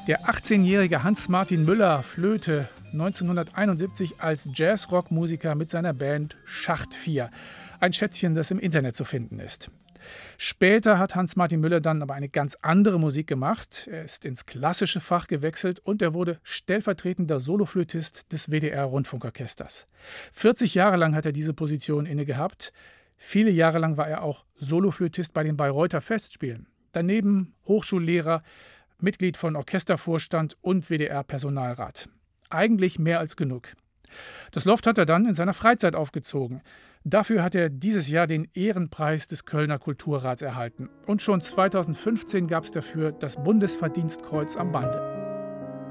Der 18-jährige Hans-Martin Müller flöte 1971 als Jazz-Rock-Musiker mit seiner Band Schacht 4. Ein Schätzchen, das im Internet zu finden ist. Später hat Hans-Martin Müller dann aber eine ganz andere Musik gemacht. Er ist ins klassische Fach gewechselt und er wurde stellvertretender Soloflötist des WDR-Rundfunkorchesters. 40 Jahre lang hat er diese Position innegehabt. Viele Jahre lang war er auch Soloflötist bei den Bayreuther Festspielen. Daneben Hochschullehrer, Mitglied von Orchestervorstand und WDR-Personalrat. Eigentlich mehr als genug. Das Loft hat er dann in seiner Freizeit aufgezogen. Dafür hat er dieses Jahr den Ehrenpreis des Kölner Kulturrats erhalten. Und schon 2015 gab es dafür das Bundesverdienstkreuz am Bande.